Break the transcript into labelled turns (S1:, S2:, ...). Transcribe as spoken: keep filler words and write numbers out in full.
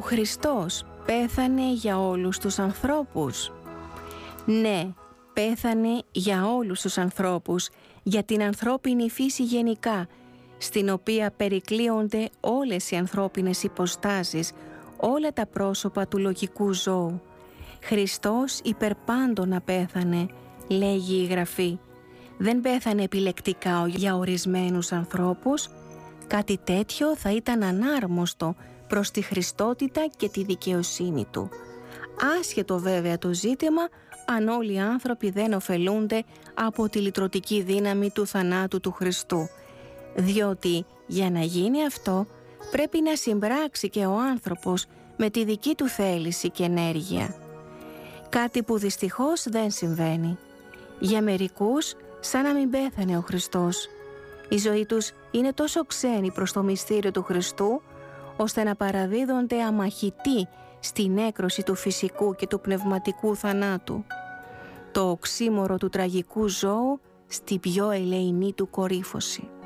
S1: Χριστός πέθανε για όλους τους ανθρώπους. Ναι, πέθανε για όλους τους ανθρώπους, για την ανθρώπινη φύση γενικά, στην οποία περικλείονται όλες οι ανθρώπινες υποστάσεις, όλα τα πρόσωπα του λογικού ζώου. Χριστός υπερπάντων απέθανε, λέγει η Γραφή. Δεν πέθανε επιλεκτικά για ορισμένους ανθρώπους. Κάτι τέτοιο θα ήταν ανάρμοστο προς τη χριστότητα και τη δικαιοσύνη του. Άσχετο βέβαια το ζήτημα αν όλοι οι άνθρωποι δεν ωφελούνται από τη λυτρωτική δύναμη του θανάτου του Χριστού, διότι για να γίνει αυτό πρέπει να συμπράξει και ο άνθρωπος με τη δική του θέληση και ενέργεια. Κάτι που δυστυχώς δεν συμβαίνει. Για μερικούς σαν να μην πέθανε ο Χριστός. Η ζωή τους είναι τόσο ξένη προς το μυστήριο του Χριστού, ώστε να παραδίδονται αμαχητοί στην έκρωση του φυσικού και του πνευματικού θανάτου. Το οξύμορο του τραγικού ζώου στη πιο ελεηνή του κορύφωση.